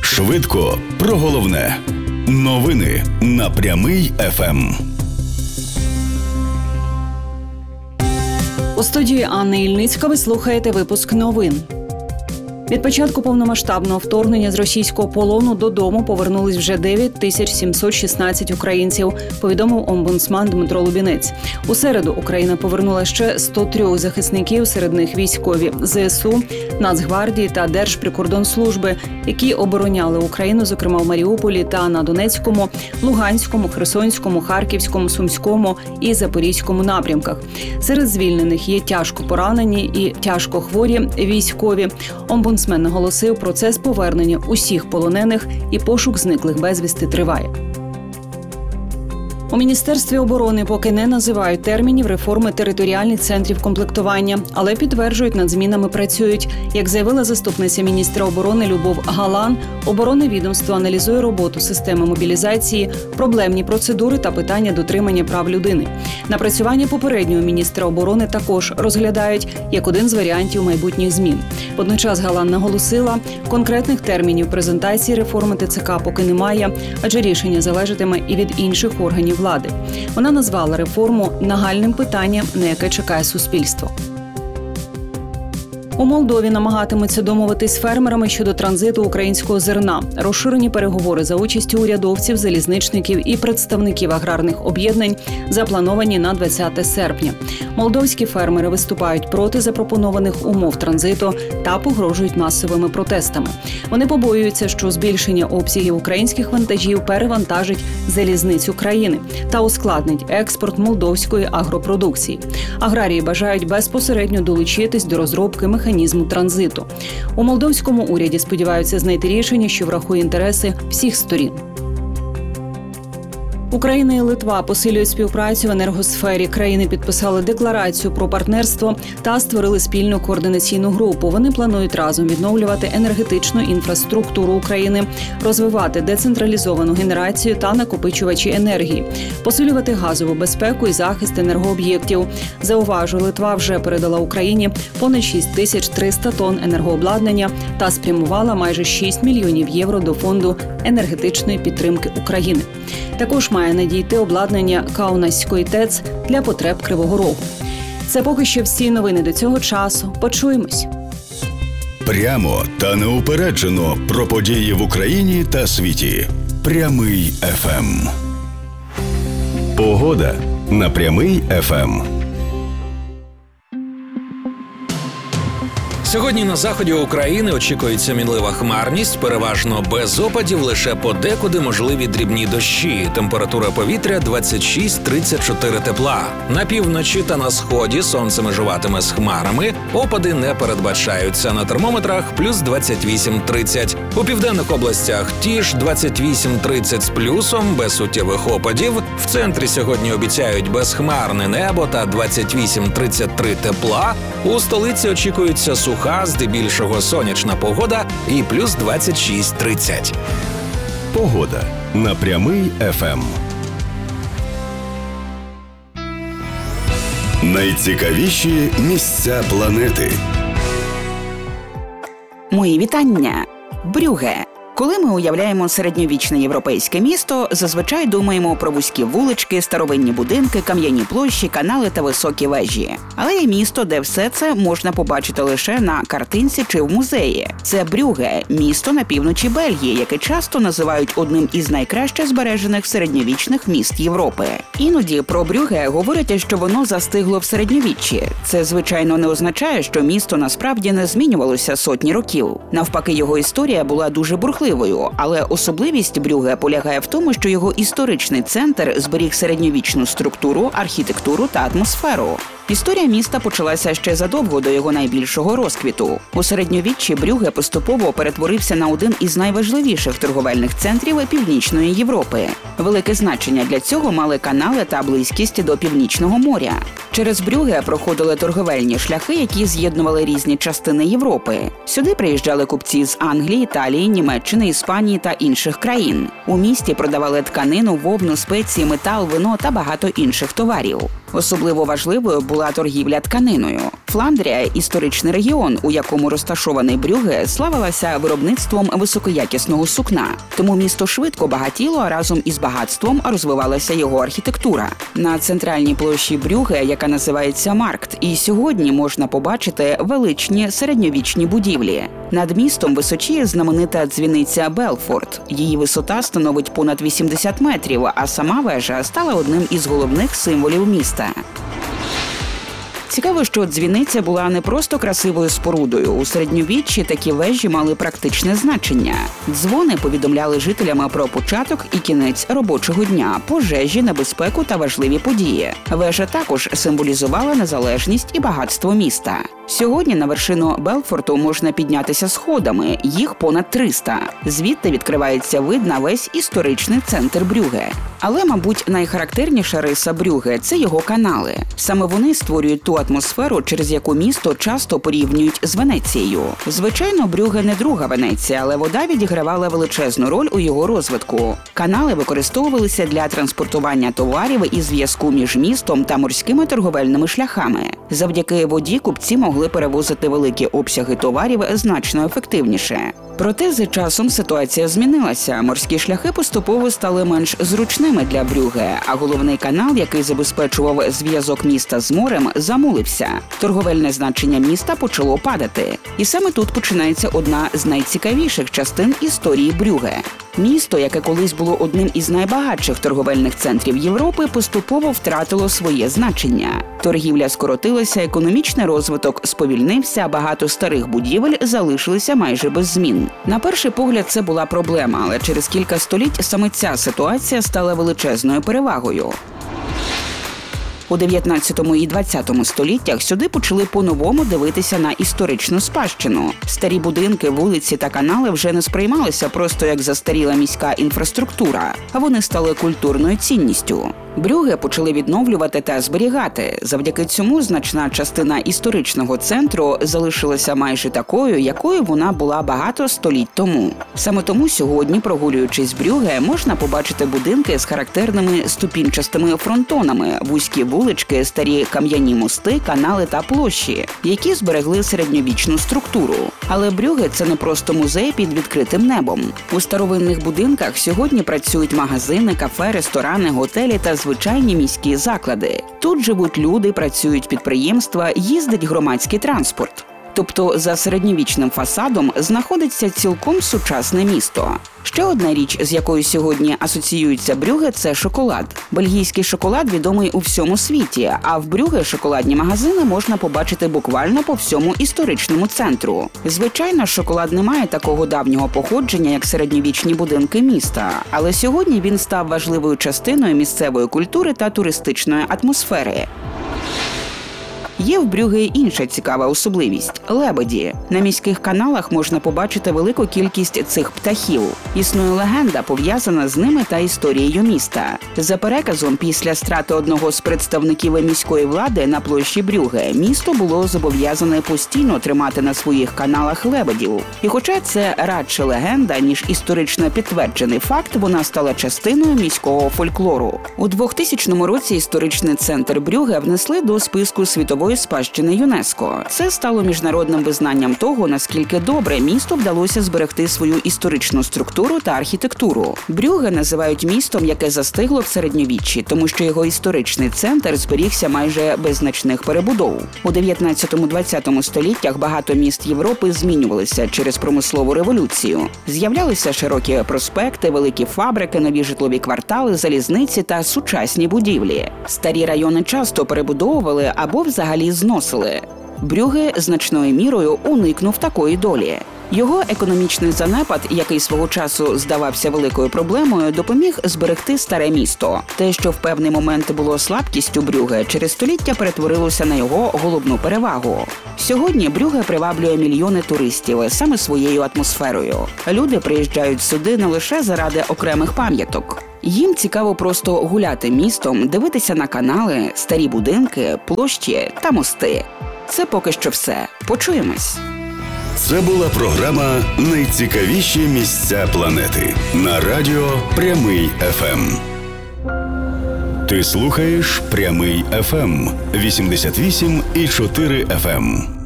Швидко про головне. Новини на Прямий ФМ. У студії Анни Ільницька ви слухаєте випуск новин. Від початку повномасштабного вторгнення з російського полону додому повернулись вже 9716 українців, повідомив омбудсман Дмитро Лубінець. У середу Україна повернула ще 103 захисників, серед них військові ЗСУ, Нацгвардії та Держприкордонслужби, які обороняли Україну, зокрема в Маріуполі та на Донецькому, Луганському, Херсонському, Харківському, Сумському і Запорізькому напрямках. Серед звільнених є тяжко поранені і тяжко хворі військові. Омбудсмен наголосив, процес повернення усіх полонених і пошук зниклих безвісти триває. У Міністерстві оборони поки не називають термінів реформи територіальних центрів комплектування, але підтверджують, над змінами працюють. Як заявила заступниця міністра оборони Любов Галан, оборонне відомство аналізує роботу системи мобілізації, проблемні процедури та питання дотримання прав людини. Напрацювання попереднього міністра оборони також розглядають як один з варіантів майбутніх змін. Водночас Галан наголосила, конкретних термінів презентації реформи ТЦК поки немає, адже рішення залежатиме і від інших органів влади. Вона назвала реформу нагальним питанням, на яке чекає суспільство. У Молдові намагатимуться домовитись з фермерами щодо транзиту українського зерна. Розширені переговори за участю урядовців, залізничників і представників аграрних об'єднань заплановані на 20 серпня. Молдовські фермери виступають проти запропонованих умов транзиту та погрожують масовими протестами. Вони побоюються, що збільшення обсягів українських вантажів перевантажить залізницю країни та ускладнить експорт молдовської агропродукції. Аграрії бажають безпосередньо долучитись до розробки механізму транзиту. У молдовському уряді сподіваються знайти рішення, що врахує інтереси всіх сторін. Україна і Литва посилюють співпрацю в енергосфері. Країни підписали декларацію про партнерство та створили спільну координаційну групу. Вони планують разом відновлювати енергетичну інфраструктуру України, розвивати децентралізовану генерацію та накопичувачі енергії, посилювати газову безпеку і захист енергооб'єктів. Зауважу, Литва вже передала Україні понад 6300 тонн енергообладнання та спрямувала майже 6 мільйонів євро до Фонду енергетичної підтримки України. Також має надійти обладнання Каунаської ТЕЦ для потреб Кривого Рогу. Це поки що всі новини до цього часу. Почуємось. Прямо та неупереджено про події в Україні та світі. Прямий ФМ. Погода на Прямий ФМ. Сьогодні на заході України очікується мінлива хмарність, переважно без опадів, лише подекуди можливі дрібні дощі. Температура повітря 26-34 тепла. На півночі та на сході сонце межуватиме з хмарами, опади не передбачаються. На термометрах плюс 28-30. У південних областях ті ж 28-30 з плюсом, без суттєвих опадів. В центрі сьогодні обіцяють безхмарне небо та 28-33 тепла. У столиці очікується суха, здебільшого сонячна погода і плюс 26-30. Погода на Прямий ФМ. Найцікавіші місця планети. Мої вітання! Брюгге. Коли ми уявляємо середньовічне європейське місто, зазвичай думаємо про вузькі вулички, старовинні будинки, кам'яні площі, канали та високі вежі. Але є місто, де все це можна побачити лише на картинці чи в музеї. Це Брюгге, місто на півночі Бельгії, яке часто називають одним із найкраще збережених середньовічних міст Європи. Іноді про Брюгге говорять, що воно застигло в середньовіччі. Це, звичайно, не означає, що місто насправді не змінювалося сотні років. Навпаки, його історія була дуже бурхливою. Але особливість Брюгге полягає в тому, що його історичний центр зберіг середньовічну структуру, архітектуру та атмосферу. Історія міста почалася ще задовго до його найбільшого розквіту. У середньовіччі Брюгге поступово перетворився на один із найважливіших торговельних центрів Північної Європи. Велике значення для цього мали канали та близькість до Північного моря. Через Брюгге проходили торговельні шляхи, які з'єднували різні частини Європи. Сюди приїжджали купці з Англії, Італії, Німеччини, Іспанії та інших країн. У місті продавали тканину, вовну, спеції, метал, вино та багато інших товарів. Особливо важливою була торгівля тканиною. Фландрія – історичний регіон, у якому розташований Брюгге, славилася виробництвом високоякісного сукна. Тому місто швидко багатіло, а разом із багатством розвивалася його архітектура. На центральній площі Брюгге, яка називається Маркт, і сьогодні можна побачити величні середньовічні будівлі. Над містом височіє знаменита дзвіниця Белфорд. Її висота становить понад 80 метрів, а сама вежа стала одним із головних символів міста. Цікаво, що дзвіниця була не просто красивою спорудою. У середньовіччі такі вежі мали практичне значення. Дзвони повідомляли жителям про початок і кінець робочого дня, пожежі, небезпеку та важливі події. Вежа також символізувала незалежність і багатство міста. Сьогодні на вершину Белфорту можна піднятися сходами, їх понад 300. Звідти відкривається вид на весь історичний центр Брюгге. Але, мабуть, найхарактерніша риса Брюгге – це його канали. Саме вони створюють ту атмосферу, через яку місто часто порівнюють з Венецією. Звичайно, Брюгге не друга Венеція, але вода відігравала величезну роль у його розвитку. Канали використовувалися для транспортування товарів і зв'язку між містом та морськими торговельними шляхами. Завдяки воді купці могли перевозити великі обсяги товарів значно ефективніше. Проте з часом ситуація змінилася. Морські шляхи поступово стали менш зручними для Брюгге, а головний канал, який забезпечував зв'язок міста з морем, замулився. Торговельне значення міста почало падати. І саме тут починається одна з найцікавіших частин історії Брюгге. Місто, яке колись було одним із найбагатших торговельних центрів Європи, поступово втратило своє значення. Торгівля скоротилася, економічний розвиток сповільнився, а багато старих будівель залишилися майже без змін. На перший погляд це була проблема, але через кілька століть саме ця ситуація стала величезною перевагою. У 19 і 20 століттях сюди почали по-новому дивитися на історичну спадщину. Старі будинки, вулиці та канали вже не сприймалися просто як застаріла міська інфраструктура, а вони стали культурною цінністю. Брюгге почали відновлювати та зберігати. Завдяки цьому значна частина історичного центру залишилася майже такою, якою вона була багато століть тому. Саме тому сьогодні, прогулюючись Брюгге, можна побачити будинки з характерними ступінчастими фронтонами, вузькі вулички, старі кам'яні мости, канали та площі, які зберегли середньовічну структуру. Але Брюгге – це не просто музей під відкритим небом. У старовинних будинках сьогодні працюють магазини, кафе, ресторани, готелі та звичайні міські заклади. Тут живуть люди, працюють підприємства, їздить громадський транспорт. Тобто за середньовічним фасадом знаходиться цілком сучасне місто. Ще одна річ, з якою сьогодні асоціюється Брюгге – це шоколад. Бельгійський шоколад відомий у всьому світі, а в Брюгге шоколадні магазини можна побачити буквально по всьому історичному центру. Звичайно, шоколад не має такого давнього походження, як середньовічні будинки міста, але сьогодні він став важливою частиною місцевої культури та туристичної атмосфери. Є в Брюгге інша цікава особливість – лебеді. На міських каналах можна побачити велику кількість цих птахів. Існує легенда, пов'язана з ними та історією міста. За переказом, після страти одного з представників міської влади на площі Брюгге, місто було зобов'язане постійно тримати на своїх каналах лебедів. І хоча це радше легенда, ніж історично підтверджений факт, вона стала частиною міського фольклору. У 2000 році історичний центр Брюгге внесли до списку світової спадщини ЮНЕСКО. Це стало міжнародним визнанням того, наскільки добре місту вдалося зберегти свою історичну структуру та архітектуру. Брюгге називають містом, яке застигло в середньовіччі, тому що його історичний центр зберігся майже без значних перебудов. У 19-20 століттях багато міст Європи змінювалися через промислову революцію. З'являлися широкі проспекти, великі фабрики, нові житлові квартали, залізниці та сучасні будівлі. Старі райони часто перебудовували або взагалі зносили. Брюгге значною мірою уникнув такої долі. Його економічний занепад, який свого часу здавався великою проблемою, допоміг зберегти старе місто. Те, що в певний момент було слабкістю Брюгге, через століття перетворилося на його головну перевагу. Сьогодні Брюгге приваблює мільйони туристів саме своєю атмосферою. Люди приїжджають сюди не лише заради окремих пам'яток. Їм цікаво просто гуляти містом, дивитися на канали, старі будинки, площі та мости. Це поки що все. Почуємось. Це була програма «Найцікавіші місця планети» на радіо Прямий ФМ. Ти слухаєш Прямий FM 88,4 FM.